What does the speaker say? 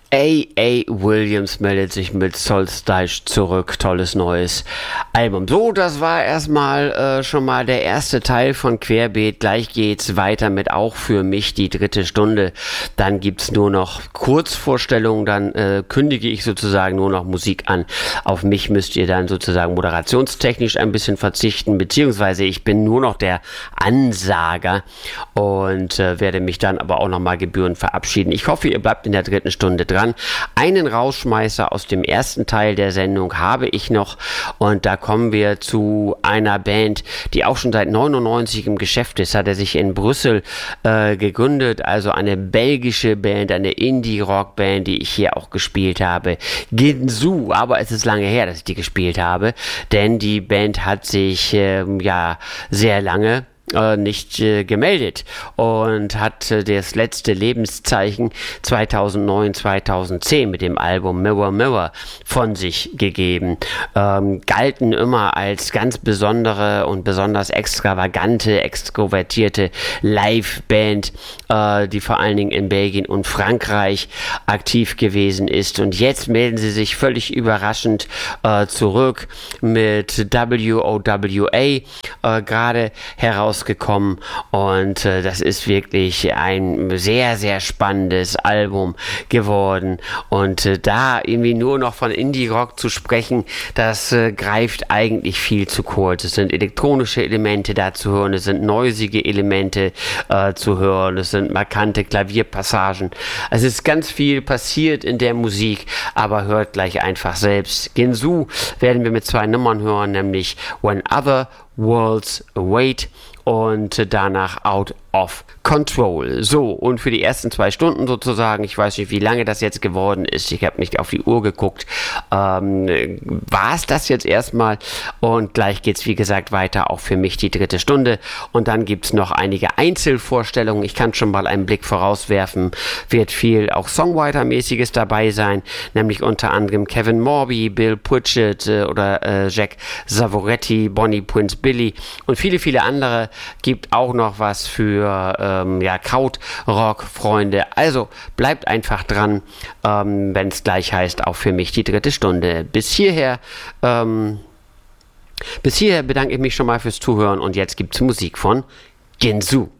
A.A. Williams meldet sich mit Solstice zurück. Tolles neues Album. So, das war erstmal schon mal der erste Teil von Querbeet. Gleich geht's weiter mit auch für mich die dritte Stunde. Dann gibt's nur noch Kurzvorstellungen. Dann kündige ich sozusagen nur noch Musik an. Auf mich müsst ihr dann sozusagen moderationstechnisch ein bisschen verzichten. Beziehungsweise ich bin nur noch der Ansager und werde mich dann aber auch nochmal gebührend verabschieden. Ich hoffe, ihr bleibt in der dritten Stunde dran. Einen Rausschmeißer aus dem ersten Teil der Sendung habe ich noch und da kommen wir zu einer Band, die auch schon seit 99 im Geschäft ist. Hat er sich in Brüssel gegründet, also eine belgische Band, eine Indie-Rock-Band, die ich hier auch gespielt habe. Ginsu, aber es ist lange her, dass ich die gespielt habe, denn die Band hat sich sehr lange nicht gemeldet und hat das letzte Lebenszeichen 2009, 2010 mit dem Album Mirror Mirror von sich gegeben. Galten immer als ganz besondere und besonders extravagante, extrovertierte Live-Band, die vor allen Dingen in Belgien und Frankreich aktiv gewesen ist. Und jetzt melden sie sich völlig überraschend zurück mit WOWA gerade herausgekommen und das ist wirklich ein sehr, sehr spannendes Album geworden und da irgendwie nur noch von Indie-Rock zu sprechen, das greift eigentlich viel zu kurz. Es sind elektronische Elemente da zu hören, es sind noisige Elemente zu hören, es sind markante Klavierpassagen. Es ist ganz viel passiert in der Musik, aber hört gleich einfach selbst. Ginsu werden wir mit 2 Nummern hören, nämlich When Other Worlds Await und danach Out of Control. So, und für die ersten 2 Stunden sozusagen, ich weiß nicht, wie lange das jetzt geworden ist, ich habe nicht auf die Uhr geguckt, war es das jetzt erstmal und gleich geht's wie gesagt weiter, auch für mich die dritte Stunde und dann gibt's noch einige Einzelvorstellungen, ich kann schon mal einen Blick vorauswerfen, wird viel auch Songwriter-mäßiges dabei sein, nämlich unter anderem Kevin Morby, Bill Pritchett oder Jack Savoretti, Bonnie Prince Billy und viele, viele andere. Gibt auch noch was für Krautrock-Freunde. Also bleibt einfach dran, wenn es gleich heißt, auch für mich die dritte Stunde. Bis hierher bedanke ich mich schon mal fürs Zuhören und jetzt gibt's Musik von Ginsu.